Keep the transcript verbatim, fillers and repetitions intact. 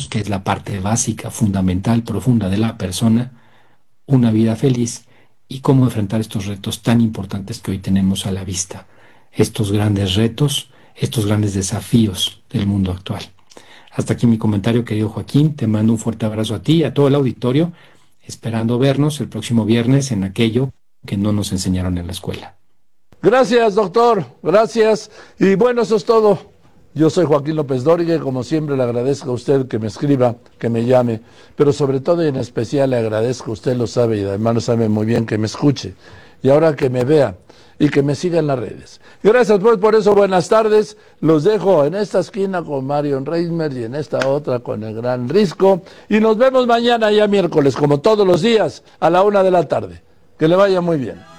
retos, que es la parte básica, fundamental, profunda de la persona, una vida feliz, y cómo enfrentar estos retos tan importantes que hoy tenemos a la vista, estos grandes retos, estos grandes desafíos del mundo actual. Hasta aquí mi comentario, querido Joaquín. Te mando un fuerte abrazo a ti y a todo el auditorio, esperando vernos el próximo viernes en aquello que no nos enseñaron en la escuela. Gracias, doctor. Gracias. Y bueno, eso es todo. Yo soy Joaquín López Dóriga y como siempre le agradezco a usted que me escriba, que me llame, pero sobre todo y en especial le agradezco, usted lo sabe y además lo sabe muy bien, que me escuche y ahora que me vea y que me siga en las redes. Gracias pues por eso, buenas tardes. Los dejo en esta esquina con Marion Reismer y en esta otra con el gran Risco y nos vemos mañana ya miércoles, como todos los días, a la una de la tarde. Que le vaya muy bien.